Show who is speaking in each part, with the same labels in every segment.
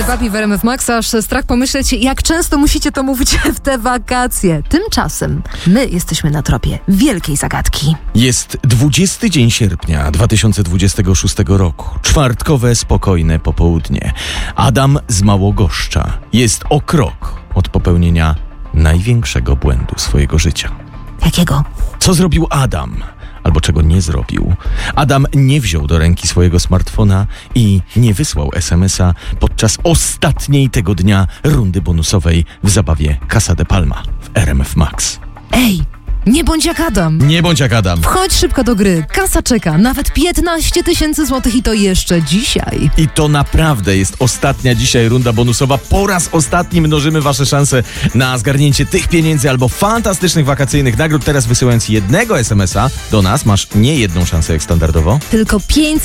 Speaker 1: Papi w RMF Max, aż strach pomyśleć, jak często musicie to mówić w te wakacje. Tymczasem my jesteśmy na tropie wielkiej zagadki.
Speaker 2: Jest 20 dzień sierpnia 2026 roku. Czwartkowe, spokojne popołudnie. Adam z Małogoszcza jest o krok od popełnienia największego błędu swojego życia.
Speaker 1: Jakiego?
Speaker 2: Co zrobił Adam? Albo czego nie zrobił? Adam nie wziął do ręki swojego smartfona i nie wysłał SMS-a podczas ostatniej tego dnia rundy bonusowej w zabawie Casa de Palma w RMF Max.
Speaker 1: Ej, nie bądź jak Adam.
Speaker 2: Nie bądź jak Adam.
Speaker 1: Wchodź szybko do gry. Kasa czeka. Nawet 15 000 złotych i to jeszcze dzisiaj.
Speaker 2: I to naprawdę jest ostatnia dzisiaj runda bonusowa. Po raz ostatni mnożymy wasze szanse na zgarnięcie tych pieniędzy albo fantastycznych wakacyjnych nagród. Teraz wysyłając jednego SMS-a do nas masz nie jedną szansę jak standardowo.
Speaker 1: Tylko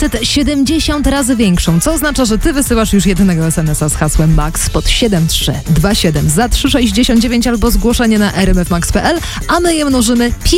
Speaker 1: 570 razy większą, co oznacza, że ty wysyłasz już jednego SMS-a z hasłem MAX pod 7327 za 3,69 albo zgłoszenie na rmfmax.pl, a my je mnożymy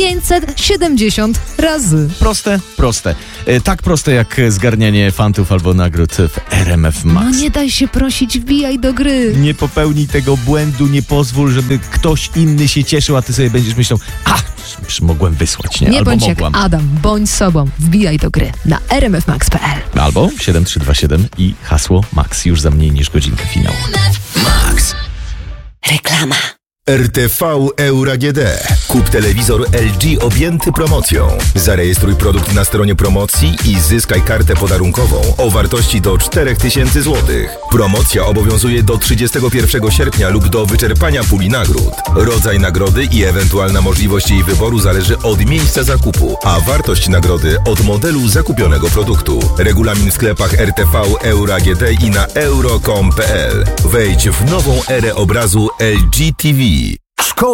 Speaker 1: 570 razy.
Speaker 2: Proste, proste. Tak proste jak zgarnianie fantów albo nagród w RMF Max.
Speaker 1: No nie daj się prosić, wbijaj do gry.
Speaker 2: Nie popełnij tego błędu, nie pozwól, żeby ktoś inny się cieszył, a ty sobie będziesz myślał, mogłem wysłać, nie?
Speaker 1: Nie
Speaker 2: Albo
Speaker 1: bądź
Speaker 2: mogłam.
Speaker 1: jak Adam, bądź sobą. Wbijaj do gry na rmfmax.pl.
Speaker 2: Albo 7327 i hasło Max już za mniej niż godzinkę finał.
Speaker 3: Max.
Speaker 1: Reklama.
Speaker 3: RTV Euro AGD. Kup telewizor LG objęty promocją. Zarejestruj produkt na stronie promocji i zyskaj kartę podarunkową o wartości do 4000 zł. Promocja obowiązuje do 31 sierpnia lub do wyczerpania puli nagród. Rodzaj nagrody i ewentualna możliwość jej wyboru zależy od miejsca zakupu, a wartość nagrody od modelu zakupionego produktu. Regulamin w sklepach RTV Euro AGD i na euro.com.pl. Wejdź w nową erę obrazu LG TV.